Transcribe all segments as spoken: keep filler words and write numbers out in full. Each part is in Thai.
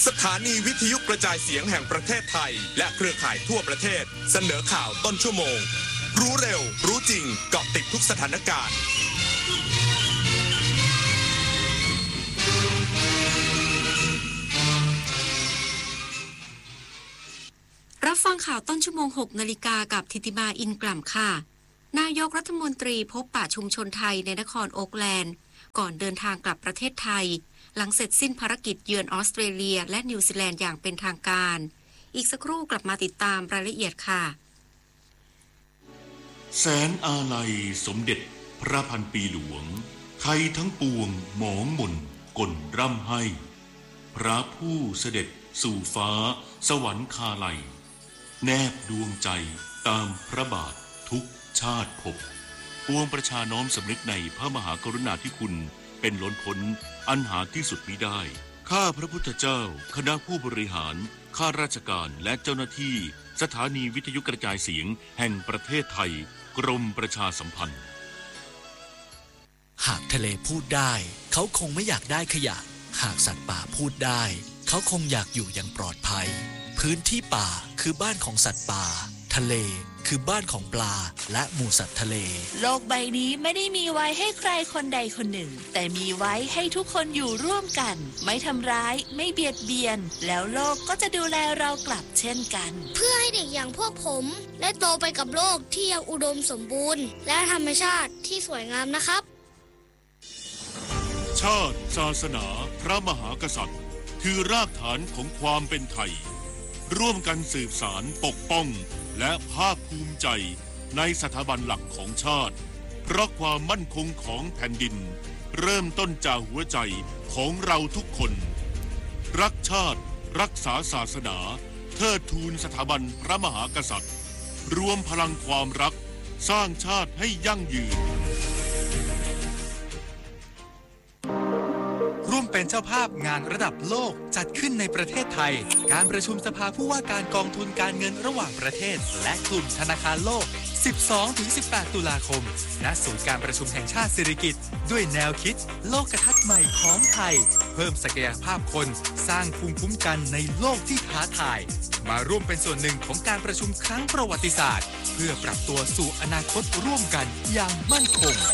สถานีวิทยุกระจายเสียงแห่งประเทศไทยและเครือข่ายทั่วประเทศเสนอข่าวต้นชั่วโมงรู้เร็วรู้จริงเกาะติดทุกสถานการณ์รับฟังข่าวต้นชั่วโมงหกนาฬิกากับธิติมาอินกล่ำค่ะนายกรัฐมนตรีพบปะชุมชนไทยในนครโอ๊คแลนด์ก่อนเดินทางกลับประเทศไทยหลังเสร็จสิ้นภารกิจเยือนออสเตรเลียและนิวซีแลนด์อย่างเป็นทางการอีกสักครู่กลับมาติดตามรายละเอียดค่ะแสนอาลัยสมเด็จพระพันปีหลวงไทยทั้งปวงหมองหม่นก่นร่ำให้พระผู้เสด็จสู่ฟ้าสวรรคาลัยแนบดวงใจตามพระบาททุกชาติภพปวงประชาน้อมสำนึกในพระมหากรุณาธิคุณเป็นล้นพ้นอันหาที่สุดมิได้ข้าพระพุทธเจ้าคณะผู้บริหารข้าราชการและเจ้าหน้าที่สถานีวิทยุกระจายเสียงแห่งประเทศไทยกรมประชาสัมพันธ์หากทะเลพูดได้เขาคงไม่อยากได้ขยะหากสัตว์ป่าพูดได้เขาคงอยากอยู่อย่างปลอดภัยพื้นที่ป่าคือบ้านของสัตว์ป่าทะเลคือบ้านของปลาและหมู่สัตว์ทะเลโลกใบนี้ไม่ได้มีไว้ให้ใครคนใดคนหนึ่งแต่มีไว้ให้ทุกคนอยู่ร่วมกันไม่ทำร้ายไม่เบียดเบียนแล้วโลกก็จะดูแลเรากลับเช่นกันเพื่อให้เด็กอย่างพวกผมได้โตไปกับโลกที่ยังอุดมสมบูรณ์และธรรมชาติที่สวยงามนะครับชาติศาสนาพระมหากษัตริย์คือรากฐานของความเป็นไทยร่วมกันสืบสานปกป้องและภาคภูมิใจในสถาบันหลักของชาติเพราะความมั่นคงของแผ่นดินเริ่มต้นจากหัวใจของเราทุกคนรักชาติรักษาศาสนาเทิดทูนสถาบันพระมหากษัตริย์รวมพลังความรักสร้างชาติให้ยั่งยืนร่วมเป็นเจ้าภาพงานระดับโลกจัดขึ้นในประเทศไทยการประชุมสภาผู้ว่าการกองทุนการเงินระหว่างประเทศและกลุ่มธนาคารโลก สิบสองถึงสิบแปด ตุลาคมณศูนย์การประชุมแห่งชาติสิริกิติ์ด้วยแนวคิดโลกทัศน์ใหม่ของไทยเพิ่มศักยภาพคนสร้างภูมิคุ้มกันในโลกที่ท้าทายมาร่วมเป็นส่วนหนึ่งของการประชุมครั้งประวัติศาสตร์เพื่อปรับตัวสู่อนาคตร่วมกันอย่างมั่นคง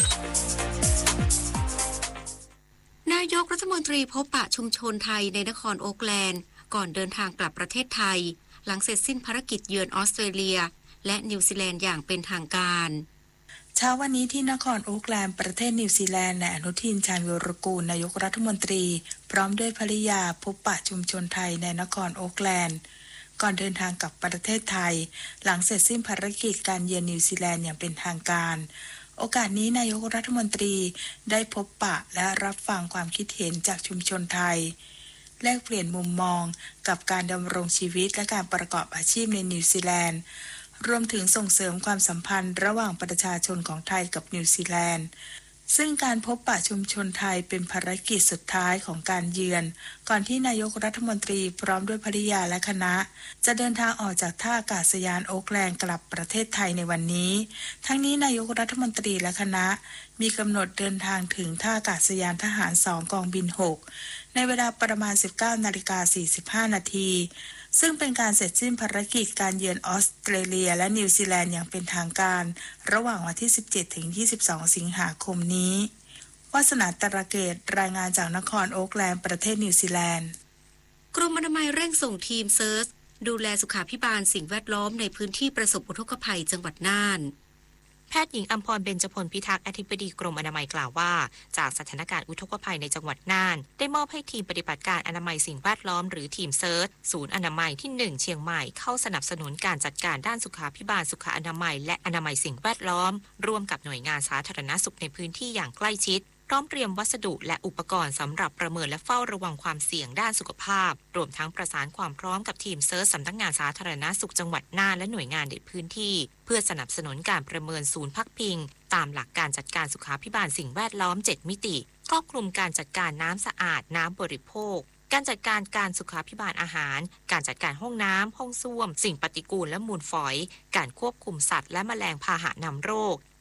นายกรัฐมนตรีพบปะชุมชนไทยในนครโอ๊คแลนด์ก่อนเดินทางกลับประเทศไทยหลังเสร็จสิ้นภารกิจเยือนออสเตรเลียและนิวซีแลนด์อย่างเป็นทางการเช้าวันนี้ที่นครโอ๊คแลนด์ประเทศนิวซีแลนด์นายอนุทินชาญวีรกูลนายกรัฐมนตรีพร้อมด้วยภริยาพบปะชุมชนไทยในนครโอ๊คแลนด์ก่อนเดินทางกลับประเทศไทยหลังเสร็จสิ้นภารกิจการเยือนนิวซีแลนด์อย่างเป็นทางการโอกาสนี้นายกรัฐมนตรีได้พบปะและรับฟังความคิดเห็นจากชุมชนไทยแลกเปลี่ยนมุมมองกับการดำรงชีวิตและการประกอบอาชีพในนิวซีแลนด์รวมถึงส่งเสริมความสัมพันธ์ระหว่างประชาชนของไทยกับนิวซีแลนด์ซึ่งการพบปะชุมชนไทยเป็นภารกิจสุดท้ายของการเยือนก่อนที่นายกรัฐมนตรีพร้อมด้วยภริยาและคณะจะเดินทางออกจากท่าอากาศยานโอ๊คแลนด์กลับประเทศไทยในวันนี้ทั้งนี้นายกรัฐมนตรีและคณะมีกำหนดเดินทางถึงท่าอากาศยานทหารสองกองบินหกในเวลาประมาณ สิบเก้านาฬิกาสี่สิบห้า นาทีซึ่งเป็นการเสร็จสิ้นภารกิจการเยือนออสเตรเลียและนิวซีแลนด์อย่างเป็นทางการระหว่างวันที่ สิบเจ็ดถึงยี่สิบสอง สิงหาคมนี้วาสนาตระเกตรายงานจากนครโอ๊คแลนด์ประเทศนิวซีแลนด์กรมอนามัยเร่งส่งทีมเซิร์ชดูแลสุขาภิบาลสิ่งแวดล้อมในพื้นที่ประสบอุทกภัยจังหวัดน่านแพทย์หญิงอัมพรเบญจพลพิทักษ์อธิบดีกรมอนามัยกล่าวว่าจากสถานการณ์อุทกภัยในจังหวัดน่านได้มอบให้ทีมปฏิบัติการอนามัยสิ่งแวดล้อมหรือทีมเซิร์ชศูนย์อนามัยที่หนึ่งเชียงใหม่เข้าสนับสนุนการจัดการด้านสุขาภิบาลสุขอนามัยและอนามัยสิ่งแวดล้อมร่วมกับหน่วยงานสาธารณสุขในพื้นที่อย่างใกล้ชิดพร้อมเตรียมวัสดุและอุปกรณ์สำหรับประเมินและเฝ้าระวังความเสี่ยงด้านสุขภาพรวมทั้งประสานความพร้อมกับทีมเซิร์ชสำนักงานสาธารณสุขจังหวัดน่านและหน่วยงานในพื้นที่เพื่อสนับสนุนการประเมินศูนย์พักพิงตามหลักการจัดการสุขาภิบาลสิ่งแวดล้อมเจ็ดมิติครอบคลุมการจัดการน้ำสะอาดน้ำบริโภคการจัดการการสุขาภิบาลอาหารการจัดการห้องน้ำห้องส้วมสิ่งปฏิกูลและมูลฝอยการควบคุมสัตว์และแมลงพาหะนำโรค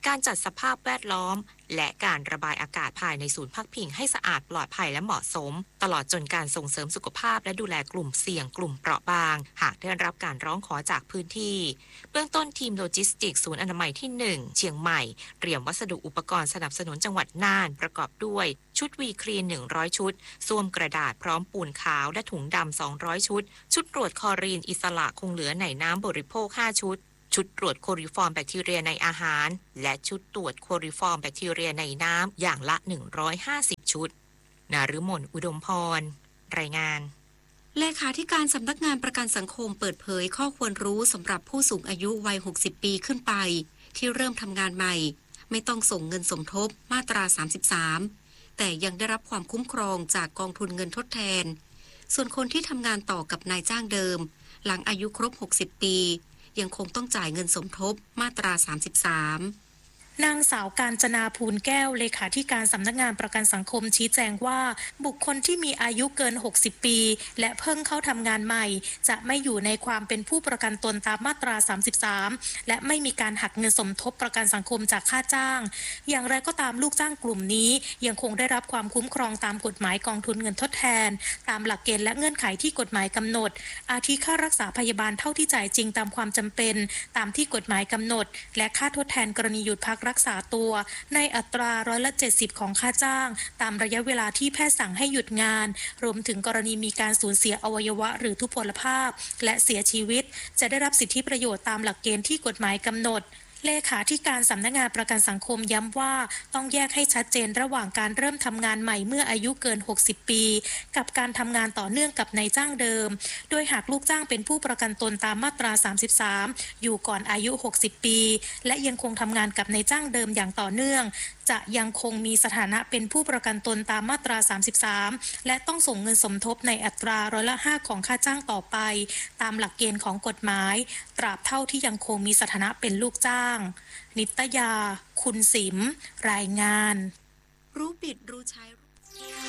การจัดสภาพแวดล้อมและการระบายอากาศภายในศูนย์พักพิงให้สะอาดปลอดภัยและเหมาะสมตลอดจนการส่งเสริมสุขภาพและดูแลกลุ่มเสี่ยงกลุ่มเปราะบางหากได้รับการร้องขอจากพื้นที่เบื้องต้นทีมโลจิสติกส์ศูนย์อนามัยที่หนึ่งเชียงใหม่เตรียมวัสดุอุปกรณ์สนับสนุนจังหวัดน่านประกอบด้วยชุดวีคลีนหนึ่งร้อยชุดส้วมกระดาษพร้อมปูนขาวและถุงดำสองร้อยชุดชุดตรวจคลอรีนอิสระคงเหลือในน้ำบริโภคห้าชุดชุดตรวจโคลิฟอร์มแบคทีเรียในอาหารและชุดตรวจโคลิฟอร์มแบคทีเรียในน้ำอย่างละหนึ่งร้อยห้าสิบชุดนฤมลอุดมพรรายงานเลขาธิการสำนักงานประกันสังคมเปิดเผยข้อควรรู้สำหรับผู้สูงอายุวัยหกสิบปีขึ้นไปที่เริ่มทำงานใหม่ไม่ต้องส่งเงินสมทบมาตราสามสิบสามแต่ยังได้รับความคุ้มครองจากกองทุนเงินทดแทนส่วนคนที่ทำงานต่อกับนายจ้างเดิมหลังอายุครบหกสิบปียังคงต้องจ่ายเงินสมทบมาตราสามสิบสามนางสาวกาญจนาภูลแก้วเลขาธิการสำนักงานประกันสังคมชี้แจงว่าบุคคลที่มีอายุเกินหกสิบปีและเพิ่งเข้าทำงานใหม่จะไม่อยู่ในความเป็นผู้ประกันตนตามมาตราสามสิบสามและไม่มีการหักเงินสมทบประกันสังคมจากค่าจ้างอย่างไรก็ตามลูกจ้างกลุ่มนี้ยังคงได้รับความคุ้มครองตามกฎหมายกองทุนเงินทดแทนตามหลักเกณฑ์และเงื่อนไขที่กฎหมายกำหนดอาทิค่ารักษาพยาบาลเท่าที่จ่ายจริงตามความจำเป็นตามที่กฎหมายกำหนดและค่าทดแทนกรณีหยุดพักรักษาตัวในอัตราร้อยละเจ็ดสิบของค่าจ้างตามระยะเวลาที่แพทย์สั่งให้หยุดงานรวมถึงกรณีมีการสูญเสียอวัยวะหรือทุพพลภาพและเสียชีวิตจะได้รับสิทธิประโยชน์ตามหลักเกณฑ์ที่กฎหมายกำหนดเลขาธิการสำนักงานประกันสังคมย้ำว่าต้องแยกให้ชัดเจนระหว่างการเริ่มทำงานใหม่เมื่ออายุเกินหกสิบปีกับการทำงานต่อเนื่องกับนายจ้างเดิมโดยหากลูกจ้างเป็นผู้ประกันตนตามมาตราสามสิบสามอยู่ก่อนอายุหกสิบปีและยังคงทำงานกับนายจ้างเดิมอย่างต่อเนื่องจะยังคงมีสถานะเป็นผู้ประกันตนตามมาตราสามสิบสามและต้องส่งเงินสมทบในอัตราร้อยละห้าของค่าจ้างต่อไปตามหลักเกณฑ์ของกฎหมายตราบเท่าที่ยังคงมีสถานะเป็นลูกจ้างนิตยาคุณสิมรายงานรู้ปิดรู้ใช้